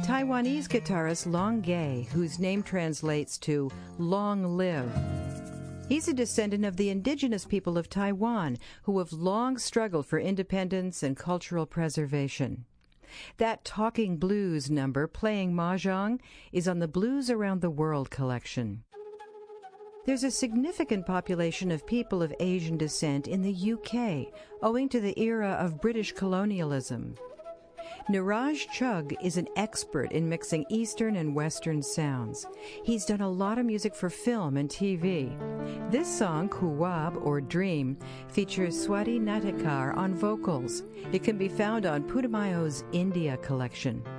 Taiwanese guitarist Long Gay, whose name translates to long live. He's a descendant of the indigenous people of Taiwan, who have long struggled for independence and cultural preservation. That Talking Blues number, Playing Mahjong, is on the Blues Around the World collection. There's a significant population of people of Asian descent in the UK, owing to the era of British colonialism. Niraj Chugh is an expert in mixing Eastern and Western sounds. He's done a lot of music for film and TV. This song, Kuwab, or Dream, features Swati Natekar on vocals. It can be found on Putumayo's India collection.